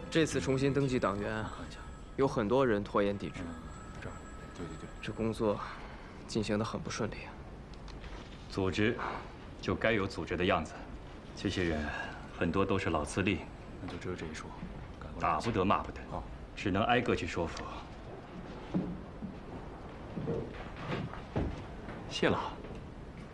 这次重新登记党员，有很多人拖延抵制。 这儿，对， 这工作进行得很不顺利啊。 组织就该有组织的样子，这些人很多都是老资历， 那就只有这一说， 打不得骂不得，只能挨个去说服。谢了。